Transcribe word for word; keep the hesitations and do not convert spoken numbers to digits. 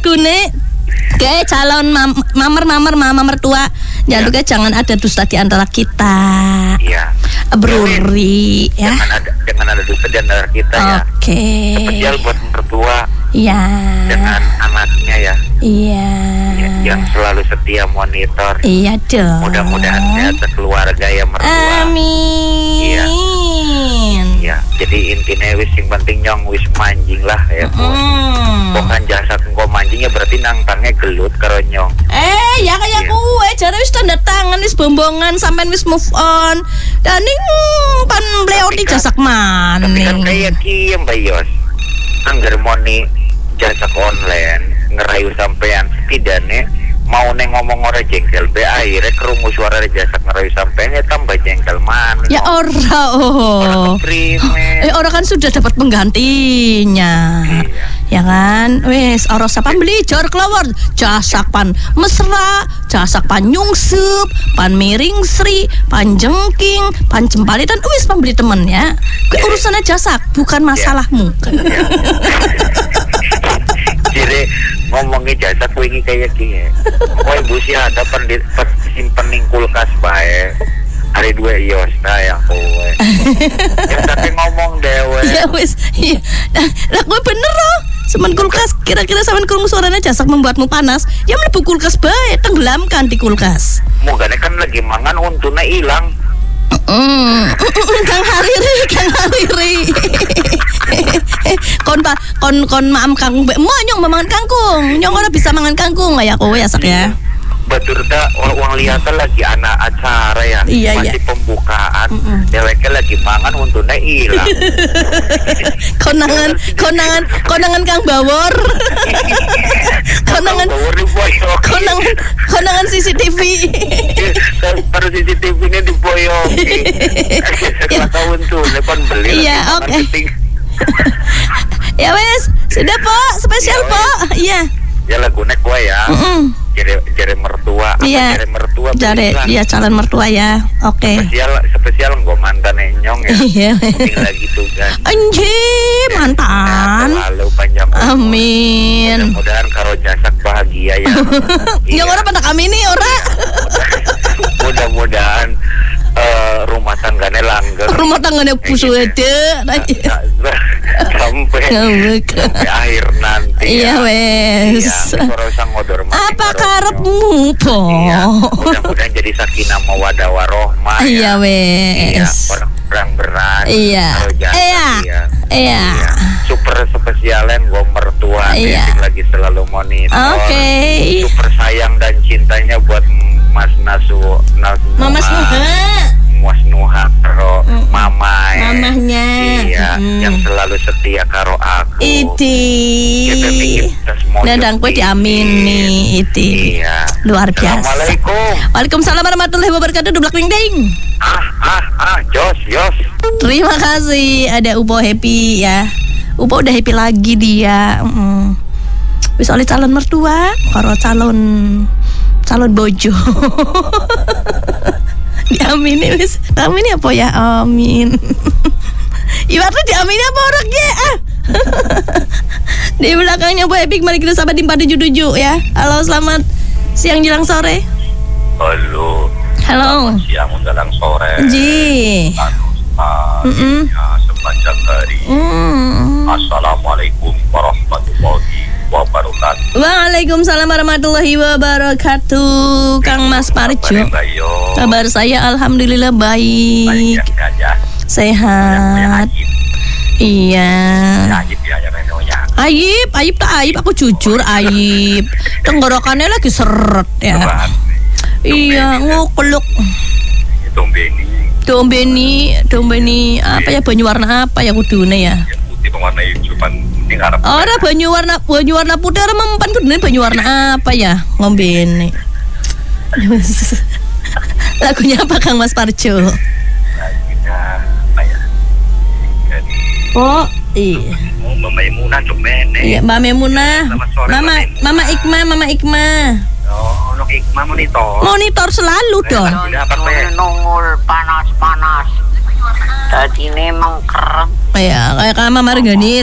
lagune kayak calon mam, mamer mamer mama mertua. Jangan juga jangan ada dusta di antara kita. Iya. Beruri ya. Jangan ada jangan ada dusta di antara kita ya. Oke. Spesial buat mertua. Iya. Dengan anaknya ya. Iya. Ya, yang selalu setia monitor. Iya dong. Mudah-mudahan sehat keluarga ya mertua. Amin. Iya. Ya, jadi intinya wis sing penting nyong wis manjing lah ya. Mm. Bukan jasa engko manjingnya berarti nangtangnya gelut karo nyong. Eh, ya kayak kowe jare wis tanda tangan wis bombongan sampean wis move on. Dan ning pan bleoti jasak mana Tapi nih. kan kayak ki Mbak Yos. Angger moni jasa online ngerayu sampean setidaknya mau neng ngomong ora jengkel be akhirnya kerungu suara jasa ngerayu sampean ya tambah jengkel man. Ya ora oh. Eh ora kan sudah dapat penggantinya. Iya. Ya kan, wes ora sapa beli jor kelawar jasak pan mesra, jasak pan nyungsup, pan miring sri, pan jengking, pan cempali dan wes pan beli temen ya. Ke urusannya jasak bukan masalahmu. Ya. Jadi ngomongin jasa kue ini kayak gini, kue busi ada pendit simpen ning kulkas bae. Hari dua ios nah yang kowe. Ya tapi ngomong dewe. Ya wis, iya. Lah kowe bener loh. Semen kulkas, kira-kira sampean krungu suaranya jasak membuatmu panas. Ya mlebu kulkas bae, tenggelamkan di kulkas. Munggane kan lagi mangan untune ilang. Mm. Kang Hariri, Kang Hariri. kon pa, kon kon maam kangkung be. Mo nyong mangan kangkung. Nyong ora bisa mangan kangkung ya kowe ya sak ya. Betul dah, uang lihat lagi anak acara ya, iya, masih iya. pembukaan, Mm-mm. deweknya lagi mangan untune hilang. konangan, konangan, konangan Kang Bawor. konangan, konangan, konangan C C T V. Baru C C T V-nya diboyong. Setelah tahun tuh, lepas beli. Iya, oke. Ya wes, sudah po, spesial ya, po, iya. Ya lagunya gue ya. Mm-mm. Jere, jere mertua, iya. jere mertua, jere, dia calon mertua ya, oke. Okay. Spesial, spesial gue mantan nyong ya. Iya. Tinggal gitu kan. Anjir, mantan. Nah, lalu panjang umur. Amin. Mudah-mudahan karo jasak bahagia ya. Yang orang pada kami nih orang. Mudah-mudahan uh, rumah tangganya langgeng. Rumah tangganya pusu ada. Sampai sampai akhir nanti. Iya wes. Iya, usah ngodor. Apa karepmu po? Iya, mudah-mudahan jadi sakinah mawaddah warohmah. Iya wes. Iya, orang berang-berang. Iya. Iya. Iya. Super spesialen gue mertua iya. yang lagi selalu monitor. Oke. Okay. Super sayang dan cintanya buat Mas Nasu, Nasu Mama Nuha. Mas Nuha karo mm. mamai. Mamahnya. Iya, mm. yang selalu setia karo aku. Idi. Dadang kue diamini Idi. Iya. Luar biasa. Assalamualaikum. Waalaikumsalam warahmatullahi wabarakatuh. Dublak ding ding. Ah ah ah Jos Jos. Terima kasih ada Upo happy ya. Upo udah happy lagi dia. Mm. Wis oleh calon mertua, karo calon calon bojo. Diamini wis. Amini apa ya? Amin. Ibaratnya diamini apa orangnya? Ah. Di belakangnya Bu Epic, mari kita sahabat di empat tujuh tujuh ya. Halo, selamat siang jelang sore. Halo. Halo. Selamat siang menjelang sore. Ji. Mm-mm. Ya, sepanjang hari. Mm. Assalamualaikum warahmatullahi wabarakatuh. Waalaikumsalam warahmatullahi wabarakatuh. Kang Mas Parjo. Kabar saya alhamdulillah baik. Baik ya, sehat. Iya. Ayib ya, ya ya. Ayib, ayib tak ayib, aku jujur ayib. Tenggorokannya lagi seret ya. Iya, ngukluk. Dombeni. Dombeni, dombeni apa ya, banyu warna apa ya kudune ya? Putih pewarna hijau pan ini ngarep. Ora banyu warna banyu warna putih ora mempan kudune banyu warna apa ya? Ngombene. Lagunya apa Kang Mas Parjo? Lagunya apa ya? Oh, iya. Oh, Mbak Maimunah Domene. Iya, Mbak Maimunah. Mama, Mama Ikma, Mama Ikma. Oh, Nok Ikma monitor. Monitor selalu dong. Nungul panas-panas. Tadi ini emang keren. Ya, kayak Mama Margani